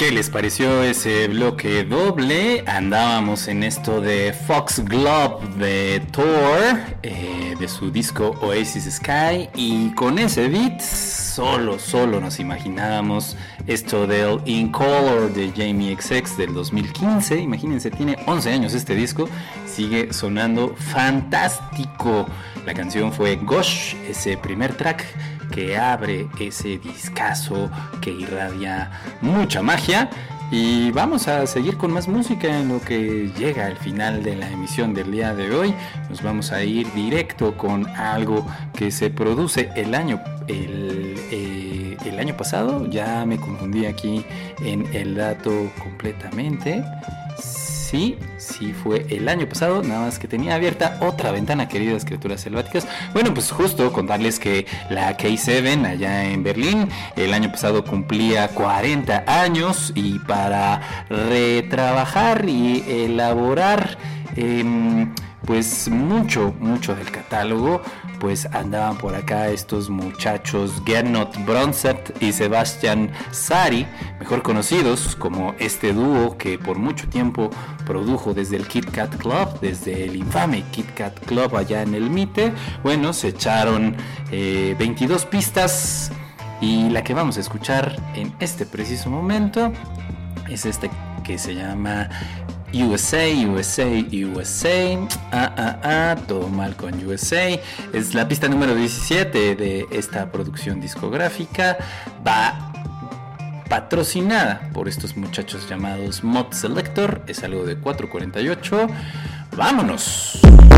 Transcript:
¿Qué les pareció ese bloque doble? Andábamos en esto de Foxglove de Thor, de su disco Oasis Sky, y con ese beat solo nos imaginábamos esto del In Color de Jamie XX del 2015. Imagínense, tiene 11 años este disco, sigue sonando fantástico. La canción fue Gosh, ese primer track que abre ese discazo que irradia mucha magia. Y vamos a seguir con más música en lo que llega al final de la emisión del día de hoy. Nos vamos a ir directo con algo que se produce el año pasado. Ya me confundí aquí en el dato completamente. Sí fue el año pasado, nada más que tenía abierta otra ventana, queridas criaturas selváticas. Bueno, pues justo contarles que la K7 allá en Berlín el año pasado cumplía 40 años, y para retrabajar y elaborar pues mucho del catálogo, pues andaban por acá estos muchachos Gernot Bronsert y Sebastian Sari, mejor conocidos como este dúo que por mucho tiempo produjo desde el Kit Kat Club, desde el infame Kit Kat Club allá en el MITE. Bueno, se echaron 22 pistas, y la que vamos a escuchar en este preciso momento es este que se llama USA, todo mal con USA. Es la pista número 17 de esta producción discográfica. Va patrocinada por estos muchachos llamados Mod Selector. Es algo de 448. ¡Vámonos!